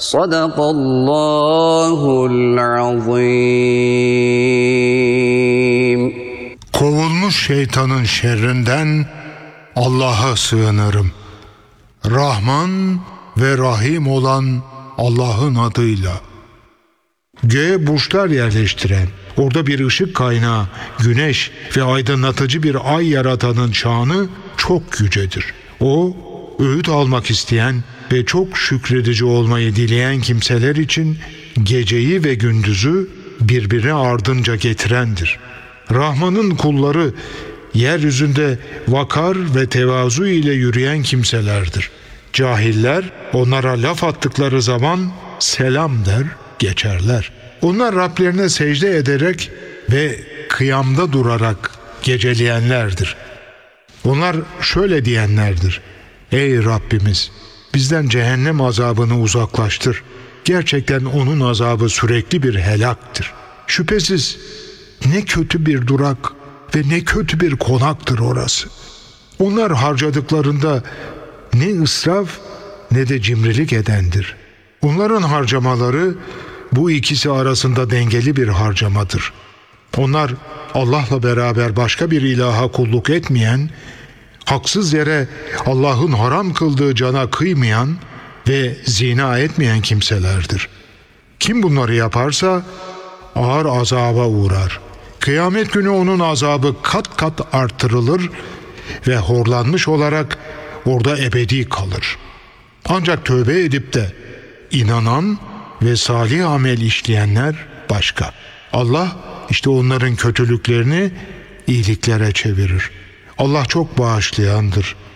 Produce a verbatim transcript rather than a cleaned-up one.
Sadakallahul azim. Kovulmuş şeytanın şerrinden Allah'a sığınırım. Rahman ve Rahim olan Allah'ın adıyla. Göğe burçlar yerleştiren, orada bir ışık kaynağı, güneş ve aydınlatıcı bir ay yaratanın şanı çok yücedir. O, öğüt almak isteyen ve çok şükredici olmayı dileyen kimseler için geceyi ve gündüzü birbirine ardınca getirendir. Rahman'ın kulları yeryüzünde vakar ve tevazu ile yürüyen kimselerdir. Cahiller onlara laf attıkları zaman selam der, geçerler. Onlar Rablerine secde ederek ve kıyamda durarak geceleyenlerdir. Onlar şöyle diyenlerdir: Ey Rabbimiz, bizden cehennem azabını uzaklaştır. Gerçekten onun azabı sürekli bir helaktır. Şüphesiz ne kötü bir durak ve ne kötü bir konaktır orası. Onlar harcadıklarında ne israf ne de cimrilik edendir. Onların harcamaları bu ikisi arasında dengeli bir harcamadır. Onlar Allah'la beraber başka bir ilaha kulluk etmeyen, haksız yere Allah'ın haram kıldığı cana kıymayan ve zina etmeyen kimselerdir. Kim bunları yaparsa ağır azaba uğrar. Kıyamet günü onun azabı kat kat artırılır ve horlanmış olarak orada ebedi kalır. Ancak tövbe edip de inanan ve salih amel işleyenler başka. Allah işte onların kötülüklerini iyiliklere çevirir. Allah çok bağışlayandır,